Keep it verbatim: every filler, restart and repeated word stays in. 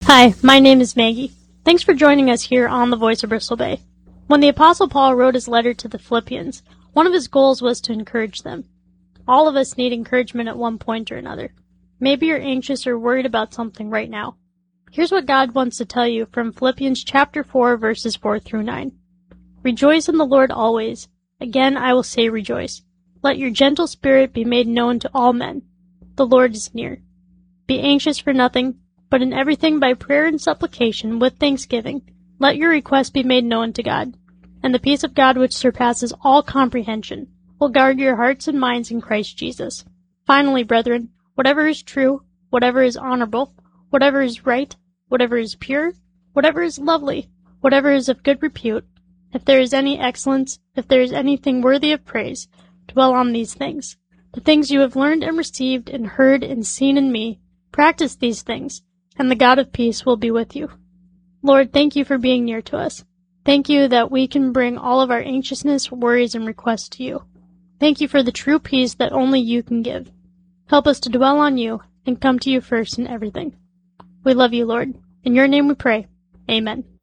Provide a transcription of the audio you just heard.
Hi, my name is Maggie. Thanks for joining us here on the Voice of Bristol Bay. When the Apostle Paul wrote his letter to the Philippians, one of his goals was to encourage them. All of us need encouragement at one point or another. Maybe you're anxious or worried about something right now. Here's what God wants to tell you from Philippians chapter four, verses four through nine. Rejoice in the Lord always. Again, I will say rejoice. Let your gentle spirit be made known to all men. The Lord is near. Be anxious for nothing, but in everything by prayer and supplication with thanksgiving, let your requests be made known to God. And the peace of God which surpasses all comprehension will guard your hearts and minds in Christ Jesus. Finally, brethren, whatever is true, whatever is honorable, whatever is right, whatever is pure, whatever is lovely, whatever is of good repute, if there is any excellence, if there is anything worthy of praise, dwell on these things. The things you have learned and received and heard and seen in me, practice these things, and the God of peace will be with you. Lord, thank you for being near to us. Thank you that we can bring all of our anxiousness, worries, and requests to you. Thank you for the true peace that only you can give. Help us to dwell on you and come to you first in everything. We love you, Lord. In your name we pray. Amen.